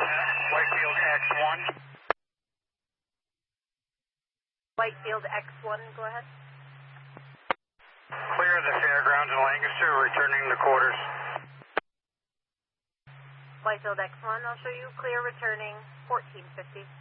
Whitefield X1. Whitefield X1, go ahead. Clear of the fairgrounds in Lancaster, returning to quarters. Whitefield X1, I'll show you clear returning 1450.